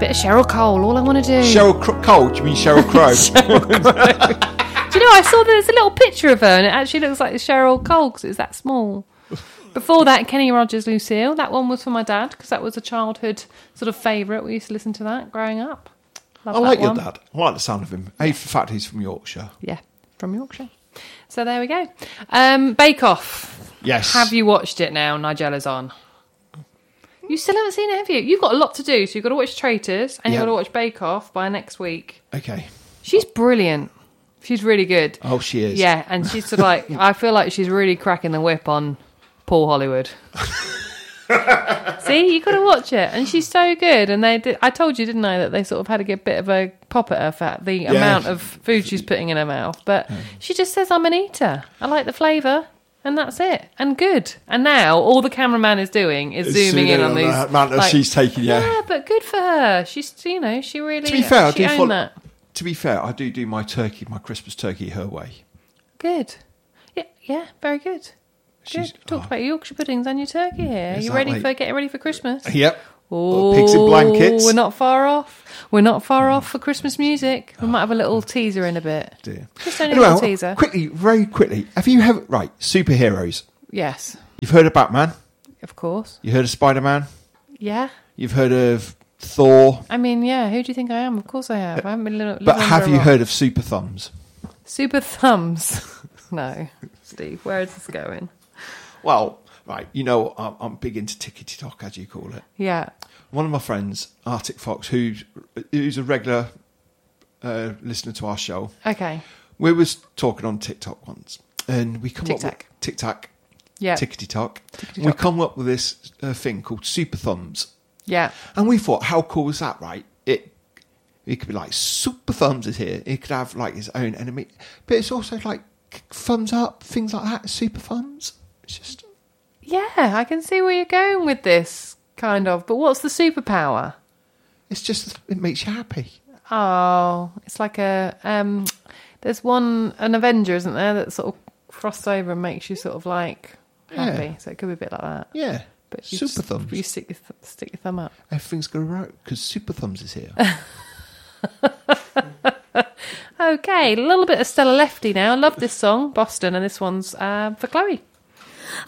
Bit of Cheryl Cole, all I want to do. Cole? Do you mean Sheryl Crow? Do you know, I saw there's a little picture of her and it actually looks like Cheryl Cole because it's that small. Before that, Kenny Rogers, Lucille. That one was for my dad because that was a childhood sort of favourite. We used to listen to that growing up. Love I like that your one. dad. I like the sound of him. A, for the fact he's from Yorkshire. Yeah, from Yorkshire. So there we go. Bake Off. Yes. Have you watched it now? Nigella's on. You still haven't seen it, have you? You've got a lot to do. So you've got to watch Traitors and you've got to watch Bake Off by next week. Okay. She's brilliant. She's really good. Oh, she is. Yeah, and she's sort of like, I feel like she's really cracking the whip on Paul Hollywood. See, you got to watch it, and she's so good. And they did. I told you, didn't I, that they sort of had to get a bit of a pop at her for the amount of food she's putting in her mouth. But she just says, "I'm an eater. I like the flavour." And that's it. And good. And now all the cameraman is doing is zooming in on these. The amount of she's taking, Yeah, but good for her. She's, she really. To be fair, she owned that. To be fair, I do my Christmas turkey her way. Good. Yeah, very good. Good. Talked about your Yorkshire puddings and your turkey here. Are you ready for getting ready for Christmas? Yep. Oh, pigs in blankets. We're not far off. We're not far off for Christmas music. We might have a little teaser in a bit. Dear. Just only a little teaser. Very quickly. Have you ever... Right, superheroes. Yes. You've heard of Batman? Of course. You heard of Spider-Man? Yeah. You've heard of Thor? I mean, yeah, who do you think I am? Of course I have. I haven't been living But have under a you rock. heard of Super Thumbs? Super Thumbs? No. Steve, where is this going? Well, right, you know, I'm big into tickety-tock, as you call it. Yeah. One of my friends, Arctic Fox, who's a regular listener to our show. Okay. We was talking on TikTok once, and we come up with TikTok. Yeah. Tickety-tock. We come up with this thing called Super Thumbs. Yeah. And we thought, how cool is that, right? It could be like, Super Thumbs is here. It could have like his own enemy. But it's also like thumbs up, things like that, super thumbs. It's just... Yeah, I can see where you're going with this, kind of. But what's the superpower? It's just, it makes you happy. Oh, it's like a... there's an Avenger, isn't there, that sort of crosses over and makes you sort of like happy. Yeah. So it could be a bit like that. Yeah. But you Super Thumbs. You stick your thumb up. Everything's going to right because Super Thumbs is here. Okay, a little bit of Stella Lefty now. I love this song, Boston, and this one's for Chloe.